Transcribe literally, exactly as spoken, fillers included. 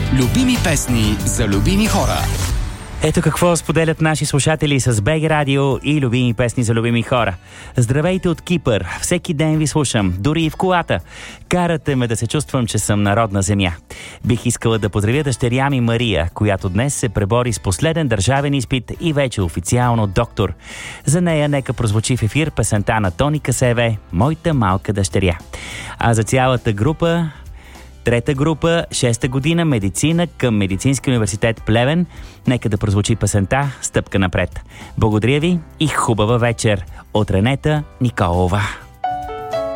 Любими песни за любими хора. Ето какво споделят наши слушатели с БГ Радио и любими песни за любими хора. Здравейте от Кипър. Всеки ден ви слушам, дори и в колата. Карате ме да се чувствам, че съм на родна земя. Бих искала да поздравя дъщеря ми Мария, която днес се пребори с последен държавен изпит и вече официално доктор. За нея нека прозвучи в ефир песента на Тони Касеве «Моята малка дъщеря». А за цялата група... Трета група, шеста година, медицина към Медицински университет Плевен. Нека да прозвучи песента «Стъпка напред». Благодаря ви и хубава вечер от Ренета Николова.